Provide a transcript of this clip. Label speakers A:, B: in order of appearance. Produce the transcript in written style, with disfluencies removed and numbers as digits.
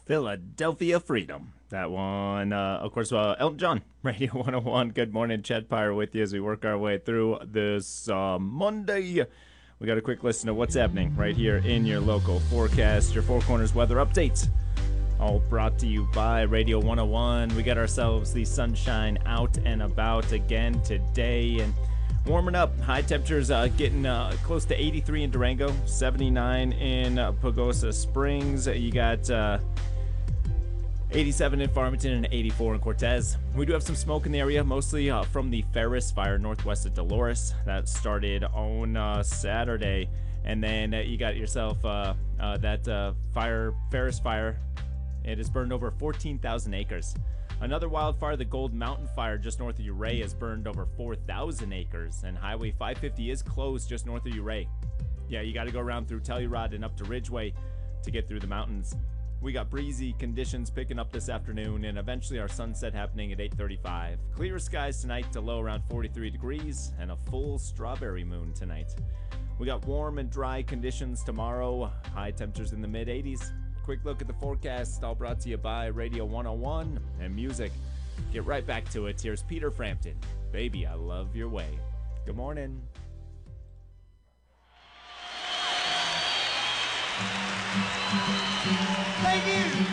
A: Philadelphia Freedom. That one, of course, Elton John, Radio 101. Good morning, Chad Pyre with you as we work our way through this Monday. We got a quick listen to what's happening right here in your local forecast, your Four Corners weather updates. All brought to you by Radio 101. We got ourselves the sunshine out and about again today and warming up. High temperatures getting close to 83 in Durango, 79 in Pagosa Springs. You got 87 in Farmington and 84 in Cortez. We do have some smoke in the area, mostly from the Ferris fire northwest of Dolores. That started on Saturday. And then you got yourself that Ferris fire. It has burned over 14,000 acres. Another wildfire, the Gold Mountain Fire just north of Ouray, has burned over 4,000 acres. And Highway 550 is closed just north of Ouray. Yeah, you got to go around through Telluride and up to Ridgeway to get through the mountains. We got breezy conditions picking up this afternoon and eventually our sunset happening at 8:35. Clear skies tonight to low around 43 degrees and a full strawberry moon tonight. We got warm and dry conditions tomorrow. High temperatures in the mid-80s. Quick look at the forecast, all brought to you by Radio 101 and music. Get right back to it. Here's Peter Frampton. Baby, I love your way. Good morning.
B: Thank you.